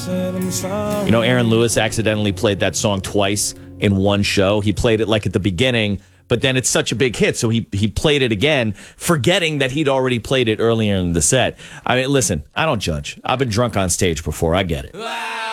You know, Aaron Lewis accidentally played that song twice in one show. He played it like at the beginning, but then it's such a big hit, so he played it again, forgetting that he'd already played it earlier in the set. I mean, listen, I don't judge. I've been drunk on stage before. I get it.